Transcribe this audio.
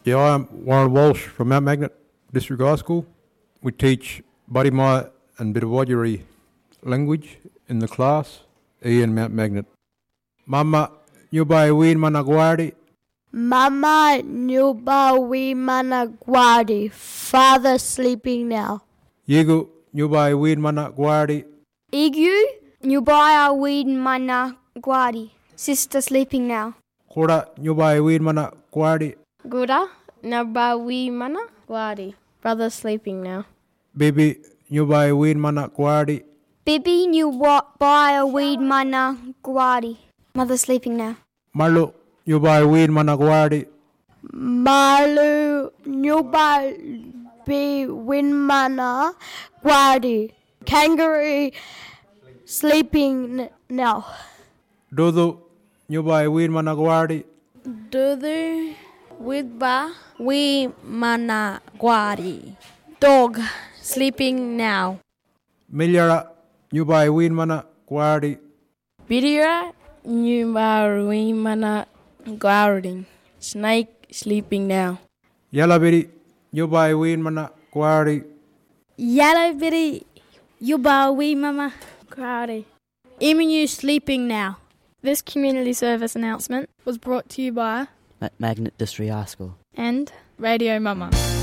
Yeah, I'm Warren Walsh from Mount Magnet District High School. We teach Budimai and Bitawajiri language in the class, in Mount Magnet. Mama, nyubai win managwadi. Mama nyuba wi managwadi. Father sleeping now. Yigu nyubai win managwadi. Igu nyubaya weed managwadi. Sister sleeping now. Kura nyubai win managwadi. Gura nabawi managwadi. Brother sleeping now. Bibi nyubai win managwadi. Bibi nyubaya weed managwadi. Mother sleeping now. Malu nyubai win managwadi. Malu nyuba bi win managwadi. Kangaroo sleeping now. Dudu nyubai win managwadi. Dudu widba wi managwadi. Dog sleeping now. Milyara nyubai win managwadi. Bidira nyuba wi managwadi. Snake sleeping now. Yalabiri nyubai win managwadi. Yellow bitty, yuba wee mama, crowdy. Emu sleeping now. This community service announcement was brought to you by Magnet District High School and Radio Mama.